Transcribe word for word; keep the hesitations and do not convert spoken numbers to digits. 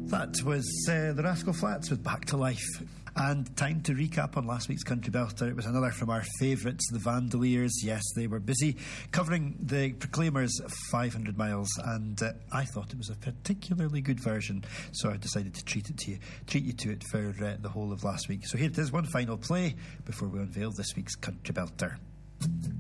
That was uh, the Rascal Flatts with Back to Life. And time to recap on last week's Country Belter. It was another from our favourites, the Vandaliers. Yes, they were busy covering the Proclaimers' five hundred miles, and uh, I thought it was a particularly good version, so I decided to treat it to you, treat you to it for uh, the whole of last week. So here it is, one final play before we unveil this week's Country Belter.